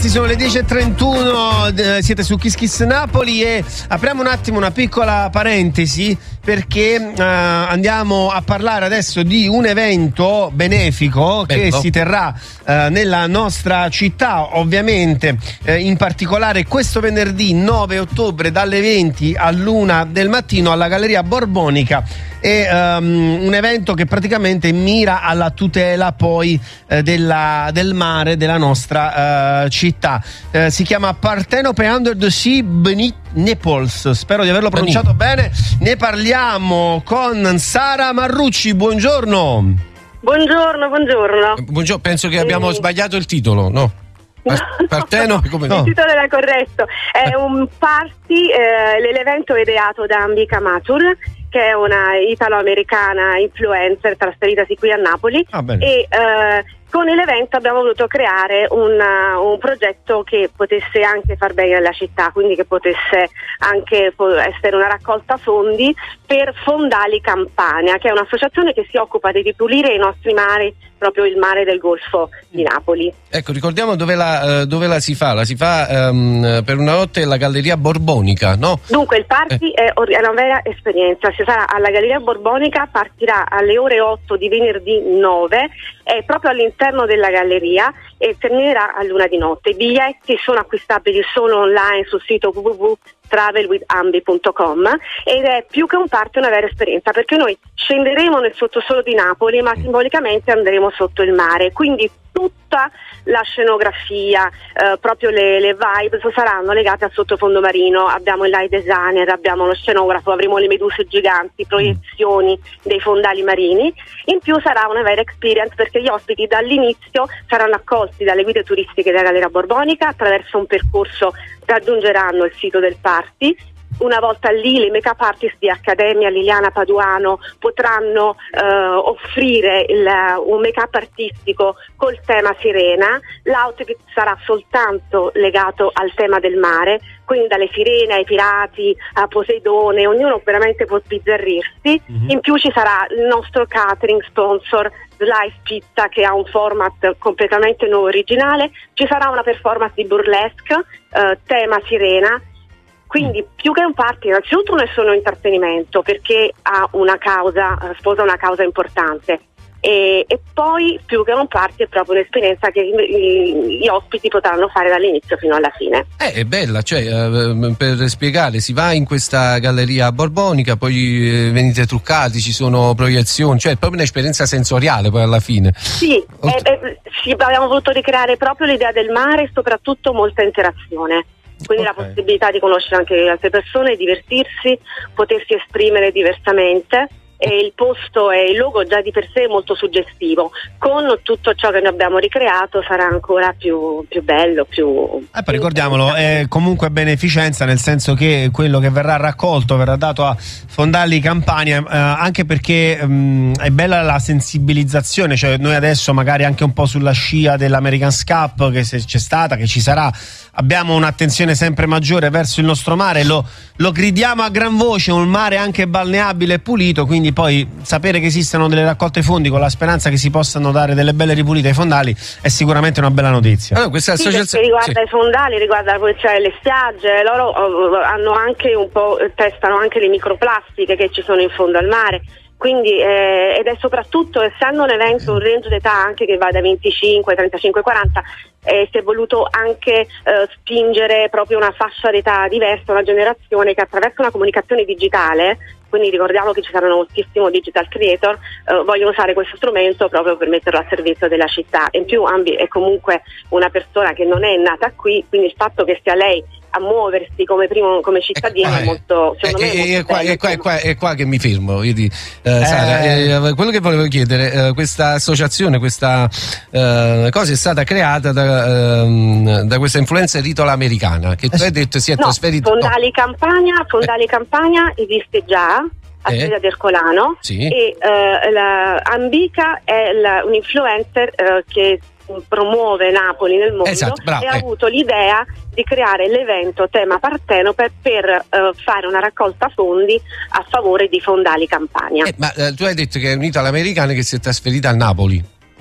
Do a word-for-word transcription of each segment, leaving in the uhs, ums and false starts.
Sono le dieci e trentuno, eh, siete su Kiss Kiss Napoli e apriamo un attimo una piccola parentesi perché eh, andiamo a parlare adesso di un evento benefico Bello. che si terrà eh, nella nostra città, ovviamente eh, in particolare questo venerdì nove ottobre dalle venti all'una del mattino alla Galleria Borbonica. È um, un evento che praticamente mira alla tutela poi eh, della, del mare della nostra uh, città. Uh, si chiama Partenope Under the Sea beneath Naples, spero di averlo pronunciato bene. Ne parliamo con Sara Marrucci, buongiorno. Buongiorno, buongiorno. Buongiorno, penso che abbiamo eh. sbagliato il titolo, no? Partenope, come no? Il titolo era corretto, è un party, eh, l'evento è ideato da Ambika Mathur, che è una italo-americana influencer trasferitasi qui a Napoli ah, e eh, con l'evento abbiamo voluto creare una, un progetto che potesse anche far bene alla città, quindi che potesse anche essere una raccolta fondi per Fondali Campania, che è un'associazione che si occupa di ripulire i nostri mari, proprio il mare del Golfo di Napoli. Ecco, ricordiamo dove la, dove la si fa, la si fa um, per una notte alla Galleria Borbonica, no? Dunque il party eh. è una vera esperienza, si sarà alla Galleria Borbonica, partirà alle ore otto di venerdì nove, è proprio all'interno della galleria e terminerà a luna di notte. I biglietti sono acquistabili solo online sul sito w w w punto travel with ambi punto com ed è più che un party una vera esperienza, perché noi scenderemo nel sottosuolo di Napoli ma simbolicamente andremo sotto il mare, quindi tutta la scenografia, eh, proprio le, le vibes saranno legate al sottofondo marino. Abbiamo il light designer, abbiamo lo scenografo, avremo le meduse giganti, proiezioni dei fondali marini. In più sarà una vera experience perché gli ospiti dall'inizio saranno accolti dalle guide turistiche della Galleria Borbonica, attraverso un percorso raggiungeranno il sito del party. Una volta lì le make-up artist di Accademia Liliana Paduano potranno eh, offrire il, un make-up artistico col tema sirena. L'outfit sarà soltanto legato al tema del mare, quindi dalle sirene ai pirati a Poseidone, ognuno veramente può sbizzarrirsi. Mm-hmm. In più ci sarà il nostro catering sponsor Slice Pizza, che ha un format completamente nuovo, originale. Ci sarà una performance di burlesque eh, tema sirena. Quindi più che un party, innanzitutto non è solo intrattenimento, perché ha una causa, sposa una causa importante, e, e poi più che un party è proprio un'esperienza che gli, gli ospiti potranno fare dall'inizio fino alla fine. Eh, è bella, cioè eh, per spiegare, si va in questa galleria borbonica, poi eh, venite truccati, ci sono proiezioni, cioè è proprio un'esperienza sensoriale poi alla fine. Sì, Olt- eh, eh, sì, abbiamo voluto ricreare proprio l'idea del mare e soprattutto molta interazione. Quindi okay. La possibilità di conoscere anche le altre persone, divertirsi, potersi esprimere diversamente, e il posto e il logo già di per sé è molto suggestivo. Con tutto ciò che noi abbiamo ricreato sarà ancora più, più bello, più... Eh, poi ricordiamolo, è comunque beneficenza, nel senso che quello che verrà raccolto verrà dato a Fondali Campania, eh, anche perché mh, è bella la sensibilizzazione, cioè noi adesso magari anche un po' sulla scia dell'American's Cup che se c'è stata, che ci sarà, abbiamo un'attenzione sempre maggiore verso il nostro mare, lo, lo gridiamo a gran voce, un mare anche balneabile e pulito, quindi poi sapere che esistono delle raccolte fondi con la speranza che si possano dare delle belle ripulite ai fondali è sicuramente una bella notizia. Allora, questa sì, associazione riguarda sì. i fondali, riguarda la pulizia delle spiagge, loro hanno anche un po', testano anche le microplastiche che ci sono in fondo al mare. Quindi eh, ed è soprattutto, essendo un evento, un range d'età anche che va da venticinque, trentacinque, quaranta, eh, si è voluto anche eh, spingere proprio una fascia d'età diversa, una generazione che attraverso una comunicazione digitale, quindi ricordiamo che ci saranno moltissimo digital creator, eh, vogliono usare questo strumento proprio per metterlo a servizio della città. In più Ambi è comunque una persona che non è nata qui, quindi il fatto che sia lei a muoversi come primo, come cittadino è, è molto, secondo è, me è molto è, qua, bello, è, qua, è, qua, è qua che mi fermo, vedi, eh, Sara, eh. Eh, quello che volevo chiedere, eh, questa associazione, questa eh, cosa è stata creata da, eh, da questa influencer italo-americana che tu hai detto si è no, trasferita Fondali no. Campania, Fondali eh. Campania esiste già a Strada di Ercolano, sì. e eh, la Ambika è la, un influencer eh, che promuove Napoli nel mondo, esatto, bravo, e ha eh. avuto l'idea di creare l'evento tema Partenope per uh, fare una raccolta fondi a favore di Fondali Campania. Eh, ma eh, tu hai detto che è unita all'americana che si è trasferita a Napoli.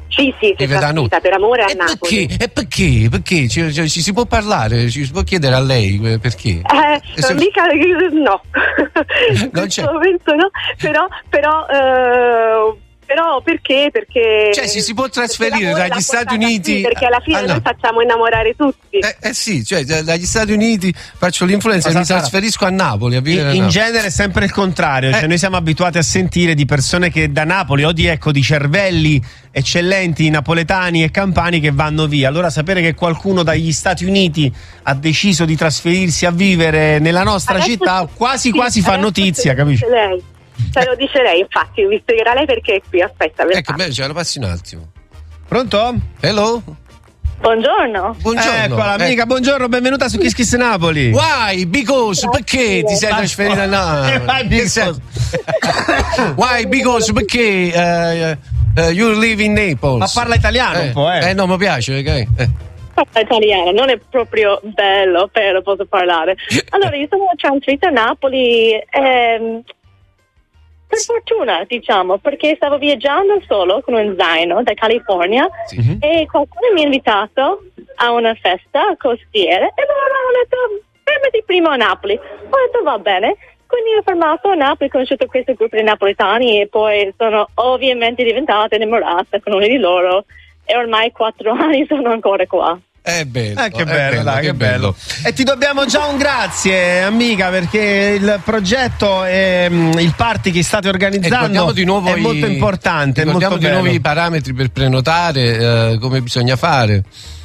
Sì, sì, si è trasferita per amore a e Napoli. Perché? E perché? Perché? Ci, ci, ci si può parlare, ci si può chiedere a lei perché? Eh, se... mica, no, in questo momento no, però, però, eh, però perché? Perché cioè si, si può trasferire dagli Stati Uniti, sì, perché alla fine ah, no. noi facciamo innamorare tutti. Eh, eh sì, cioè dagli Stati Uniti faccio l'influencer e mi trasferisco a Napoli a vivere. In, a in genere è sempre il contrario, eh. cioè noi siamo abituati a sentire di persone che da Napoli o di ecco di cervelli eccellenti napoletani e campani che vanno via. Allora sapere che qualcuno dagli Stati Uniti ha deciso di trasferirsi a vivere nella nostra adesso città quasi sì, quasi fa notizia, capisci? Lei. Se lo dice lei, infatti, vi spiegherà lei perché è qui. Aspetta, ecco, beh, ce lo passi un attimo. Pronto? Hello? Buongiorno. Buongiorno. Eccola, amica, eh. buongiorno, benvenuta su Kiss Kiss Napoli. Why? Because? Grazie. Perché ti sei trasferita a Napoli? Why? Because? Perché uh, uh, you live in Naples? Ma parla italiano eh. un po', eh? Eh, no, mi piace, ok? Eh. Italiana, non è proprio bello, però posso parlare. Allora, io sono trasferita a Napoli ehm, per fortuna, diciamo, perché stavo viaggiando solo con un zaino da California sì. e qualcuno mi ha invitato a una festa costiera e allora ho detto fermati prima a Napoli. Ho detto va bene, quindi ho fermato a Napoli, ho conosciuto questo gruppo di napoletani e poi sono ovviamente diventata innamorata con uno di loro e ormai quattro anni sono ancora qua. È bello, eh, che è bello, bello, dai, che bello. bello. E ti dobbiamo già un grazie, amica, perché il progetto e il party che state organizzando di nuovo è i, molto importante. Ricordiamo molto di bello. nuovo i parametri per prenotare, eh, come bisogna fare.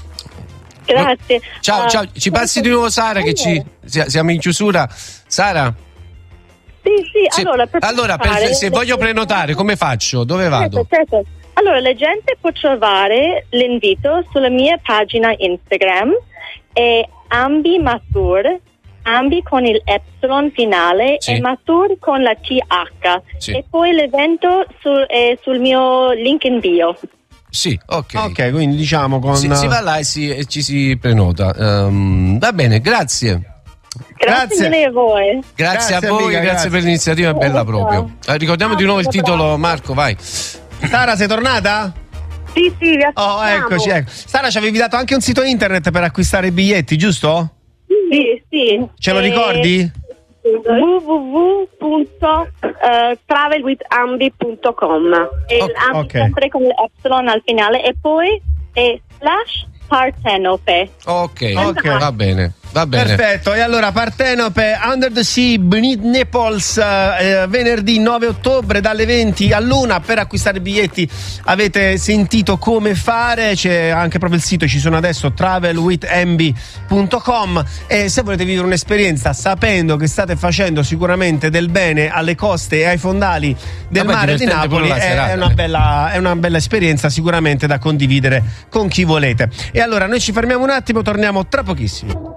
Grazie. Ciao, uh, ciao. Ci passi di nuovo Sara, che ci siamo in chiusura. Sara? Sì, sì, se, allora, per allora per, se voglio prenotare, come faccio? Dove vado? Certo, certo. Allora, la gente può trovare l'invito sulla mia pagina Instagram, è Ambi Matur, Ambi con il Y finale sì. e Matur con la T H. Sì. E poi l'evento sul, è sul mio link in bio. Sì, ok. Ok, quindi diciamo con... Si, si va là e, si, e ci si prenota. Um, va bene, grazie. Grazie, grazie mille a voi. Grazie, grazie a voi, amica, grazie, grazie per l'iniziativa, è bella proprio. Eh, ricordiamo ah, di nuovo il titolo, Marco, vai. Sara, sei tornata? Sì, sì, vi aspettiamo. Oh, eccoci, ecco. Sara, ci avevi dato anche un sito internet per acquistare i biglietti, giusto? Sì, sì. Ce lo ricordi? w w w punto travel with ambi punto com e oh, Ambi okay. sempre con l'Epsilon al finale e poi è slash Partenope. Ok, okay. Va bene. Va bene. Perfetto, e allora Partenope, Under the Sea, Beneath Naples, eh, venerdì nove ottobre dalle venti all'una. Per acquistare i biglietti avete sentito come fare, c'è anche proprio il sito, ci sono adesso travel with ambi punto com e se volete vivere un'esperienza sapendo che state facendo sicuramente del bene alle coste e ai fondali del Vabbè, mare di Napoli è, serata, è, una bella, è una bella esperienza sicuramente da condividere con chi volete. E allora noi ci fermiamo un attimo, torniamo tra pochissimo.